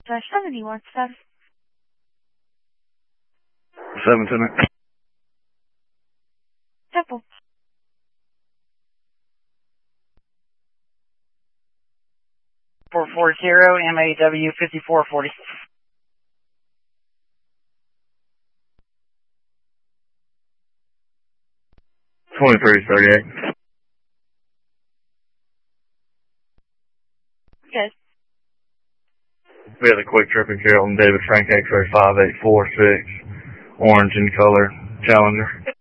70 what's that? 17. Temple. MAW 5440. 2338. Good. We had a quick trip in Carrollton, David Frank X-ray 5846, orange in color, Challenger.